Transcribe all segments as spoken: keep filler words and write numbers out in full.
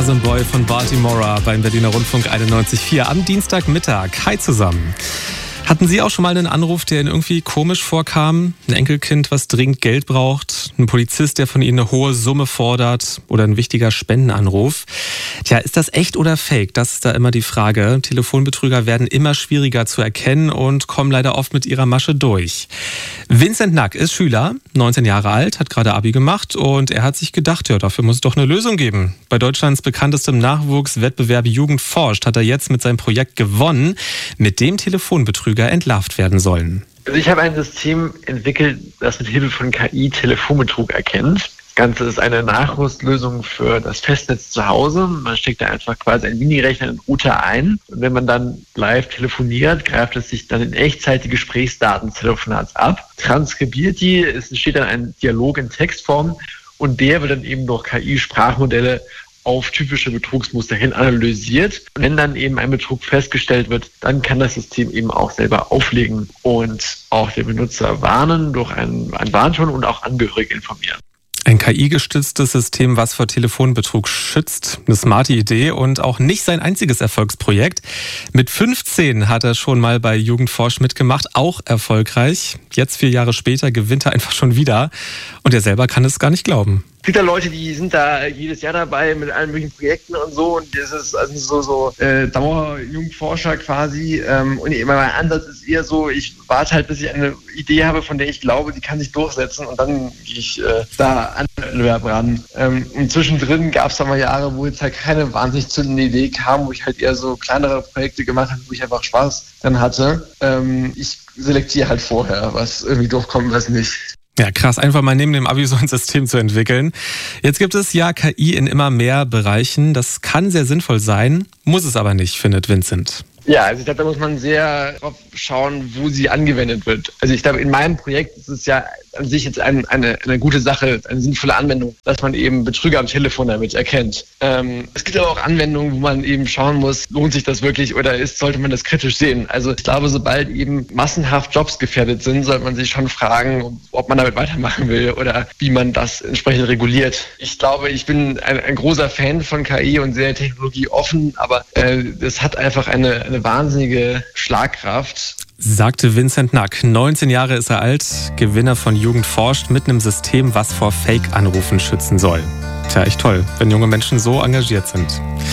Tarzan Boy von Baltimora beim Berliner Rundfunk einundneunzig Komma vier am Dienstagmittag. Hi zusammen. Hatten Sie auch schon mal einen Anruf, der Ihnen irgendwie komisch vorkam? Ein Enkelkind, was dringend Geld braucht? Ein Polizist, der von Ihnen eine hohe Summe fordert? Oder ein wichtiger Spendenanruf? Tja, ist das echt oder fake? Das ist da immer die Frage. Telefonbetrüger werden immer schwieriger zu erkennen und kommen leider oft mit ihrer Masche durch. Vincent Nack ist Schüler, neunzehn Jahre alt, hat gerade Abi gemacht und er hat sich gedacht, ja, dafür muss es doch eine Lösung geben. Bei Deutschlands bekanntestem Nachwuchswettbewerb Jugend forscht hat er jetzt mit seinem Projekt gewonnen, mit dem Telefonbetrüger entlarvt werden sollen. Also ich habe ein System entwickelt, das mit Hilfe von K I Telefonbetrug erkennt. Das Ganze ist eine Nachrüstlösung für das Festnetz zu Hause. Man steckt da einfach quasi einen Minirechner in den Router ein. Und wenn man dann live telefoniert, greift es sich dann in Echtzeit die Gesprächsdaten des Telefonats ab, transkribiert die, es entsteht dann ein Dialog in Textform und der wird dann eben durch K I-Sprachmodelle auf typische Betrugsmuster hin analysiert. Und wenn dann eben ein Betrug festgestellt wird, dann kann das System eben auch selber auflegen und auch den Benutzer warnen durch einen, einen Warnton und auch Angehörige informieren. Ein K I-gestütztes System, was vor Telefonbetrug schützt. Eine smarte Idee und auch nicht sein einziges Erfolgsprojekt. Mit fünfzehn hat er schon mal bei Jugendforsch mitgemacht, auch erfolgreich. Jetzt, vier Jahre später, gewinnt er einfach schon wieder. Und er selber kann es gar nicht glauben. Es gibt ja Leute, die sind da jedes Jahr dabei mit allen möglichen Projekten und so und das ist also so, so äh, Dauerjugendforscher quasi ähm, und mein Ansatz ist eher so, ich warte halt, bis ich eine Idee habe, von der ich glaube, die kann sich durchsetzen und dann gehe ich äh, da an den Wettbewerb ran. Ähm, und zwischendrin gab es da mal Jahre, wo jetzt halt keine wahnsinnig zündende Idee kam, wo ich halt eher so kleinere Projekte gemacht habe, wo ich einfach Spaß dann hatte. Ähm, ich selektiere halt vorher, was irgendwie durchkommt, was nicht. Ja, krass, einfach mal neben dem Abi so ein System zu entwickeln. Jetzt gibt es ja K I in immer mehr Bereichen. Das kann sehr sinnvoll sein, muss es aber nicht, findet Vincent. Ja, also ich glaube, da muss man sehr drauf schauen, wo sie angewendet wird. Also ich glaube, in meinem Projekt ist es ja an sich jetzt ein, eine, eine gute Sache, eine sinnvolle Anwendung, dass man eben Betrüger am Telefon damit erkennt. Ähm, es gibt aber auch Anwendungen, wo man eben schauen muss, lohnt sich das wirklich oder ist, sollte man das kritisch sehen. Also ich glaube, sobald eben massenhaft Jobs gefährdet sind, sollte man sich schon fragen, ob man damit weitermachen will oder wie man das entsprechend reguliert. Ich glaube, ich bin ein, ein großer Fan von K I und sehr technologieoffen, aber äh, es hat einfach eine, eine wahnsinnige Schlagkraft. Sagte Vincent Nack. neunzehn Jahre ist er alt, Gewinner von Jugend forscht mit einem System, was vor Fake-Anrufen schützen soll. Tja, echt toll, wenn junge Menschen so engagiert sind.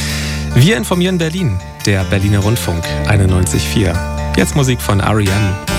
Wir informieren Berlin, der Berliner Rundfunk einundneunzig Komma vier. Jetzt Musik von R E M.